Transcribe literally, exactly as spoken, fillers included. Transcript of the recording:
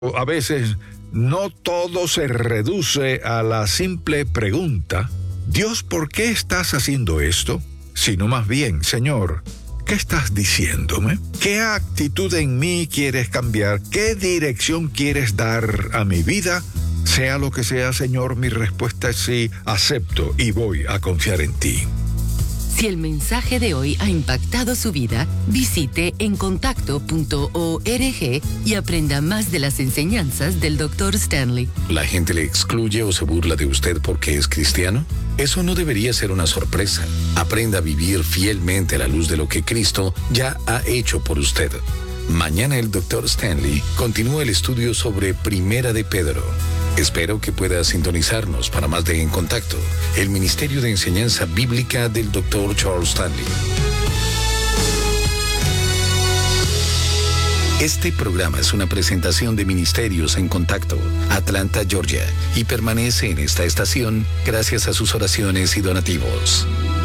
A veces no todo se reduce a la simple pregunta, Dios, ¿por qué estás haciendo esto? Sino más bien, Señor, ¿qué estás diciéndome? ¿Qué actitud en mí quieres cambiar? ¿Qué dirección quieres dar a mi vida? Sea lo que sea, Señor, mi respuesta es sí, acepto y voy a confiar en ti. Si el mensaje de hoy ha impactado su vida, visite encontacto punto org y aprenda más de las enseñanzas del doctor Stanley. ¿La gente le excluye o se burla de usted porque es cristiano? Eso no debería ser una sorpresa. Aprenda a vivir fielmente a la luz de lo que Cristo ya ha hecho por usted. Mañana el doctor Stanley continúa el estudio sobre Primera de Pedro. Espero que pueda sintonizarnos para más de En Contacto, el Ministerio de Enseñanza Bíblica del doctor Charles Stanley. Este programa es una presentación de Ministerios En Contacto, Atlanta, Georgia, y permanece en esta estación gracias a sus oraciones y donativos.